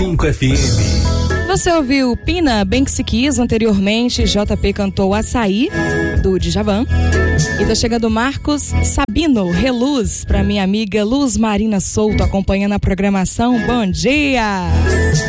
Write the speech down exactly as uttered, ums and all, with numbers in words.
cinco F M. Você ouviu Pina, Bem Que Se Quis, anteriormente J P cantou Açaí, do Djavan. E tá chegando Marcos Sabino, Reluz, pra minha amiga Luz Marina Souto, acompanhando a programação. Bom dia!